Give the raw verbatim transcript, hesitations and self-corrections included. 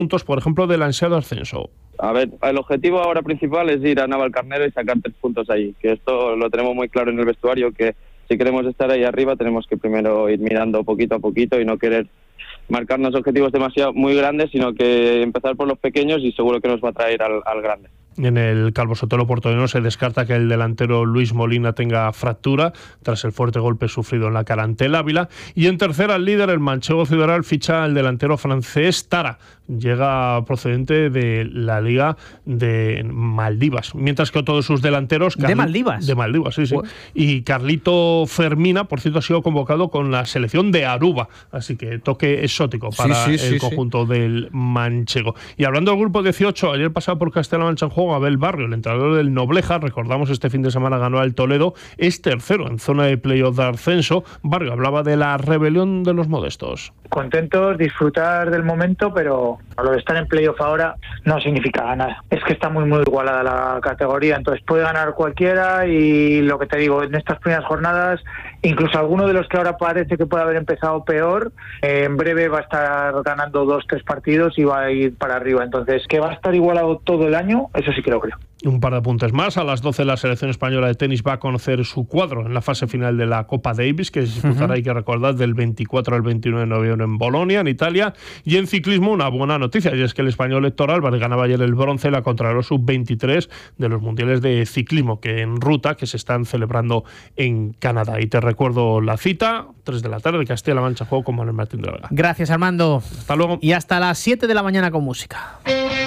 puntos, por ejemplo, del ansiado ascenso. A ver, el objetivo ahora principal es ir a Navalcarnero y sacar tres puntos ahí, que esto lo tenemos muy claro en el vestuario, que si queremos estar ahí arriba tenemos que primero ir mirando poquito a poquito y no querer marcarnos objetivos demasiado muy grandes, sino que empezar por los pequeños y seguro que nos va a traer al, al grande. En el Calvo Sotelo porteño se descarta que el delantero Luis Molina tenga fractura tras el fuerte golpe sufrido en la cara ante el Ávila. Y en tercera, el líder, el manchego Ciudad, ficha al delantero francés Tara. Llega procedente de la Liga de Maldivas, mientras que todos sus delanteros... Carli- ¿De Maldivas? De Maldivas, sí, sí. Bueno. Y Carlito Fermina, por cierto, ha sido convocado con la selección de Aruba, así que toque exótico para sí, sí, el sí, conjunto sí. del manchego. Y hablando del grupo dieciocho, ayer pasaba por Castilla-La Mancha en juego Abel Barrio, el entrenador del Nobleja, recordamos este fin de semana ganó al Toledo, es tercero en zona de playoff de ascenso. Barrio hablaba de la rebelión de los modestos. Contentos, disfrutar del momento, pero lo de estar en playoff ahora no significa nada. Es que está muy muy igualada la categoría, entonces puede ganar cualquiera y lo que te digo, en estas primeras jornadas, incluso alguno de los que ahora parece que puede haber empezado peor, eh, en breve va a estar ganando dos, tres partidos y va a ir para arriba. Entonces, que va a estar igualado todo el año, eso sí que lo creo. Un par de apuntes más. A las doce la selección española de tenis va a conocer su cuadro en la fase final de la Copa Davis, que se disputará, uh-huh. hay que recordar, del veinticuatro al veintinueve de noviembre en Bolonia, en Italia. Y en ciclismo, una buena noticia, y es que el español Héctor Álvarez ganaba ayer el bronce en la contrarreloj sub veintitrés de los mundiales de ciclismo, que en ruta, que se están celebrando en Canadá. Y te recuerdo la cita, tres de la tarde, Castilla-La Mancha, juego con Manuel Martín de la Vega. Gracias, Armando. Hasta luego. Y hasta las siete de la mañana con música.